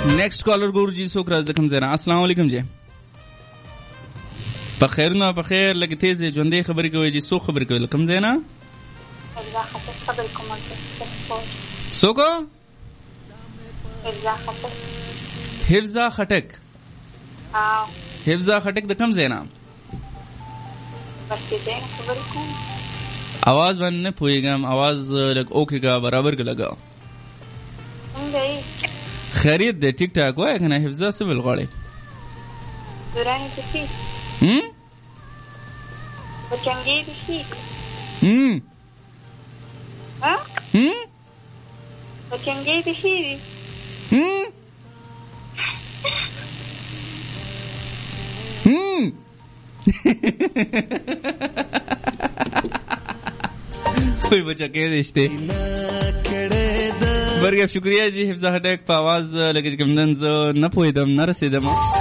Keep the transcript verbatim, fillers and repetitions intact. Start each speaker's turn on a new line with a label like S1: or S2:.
S1: نیکسٹ کالر ګور جی څوک راز د کوم ځای نه؟ السلام علیکم جی. په خیر نه په خیر لکه تیز ژوندې خبرې کوي جی. څوک خبرې کوي کوم ځای نه؟ څوک؟ حفظه خټک. حفظه خټک د کوم ځای نه؟ आवाज باندې نه پوهیږم. आवाज لګ اوکے کا برابر کا لگا. خیریت دې ټیک ټاک وای کنه؟ حفظه څه بل غواړي؟ دوراني څه؟ هم؟ بچنګي دي. هم؟ ها؟ هم؟ بچنګي دي. هم؟ هم؟ کوئی بچہ کہہ دیشتے برگب. شکریہ جی حفظہ ہٹک په आवाज لکه کوم دنز نه پوهیدم نه رسیدم.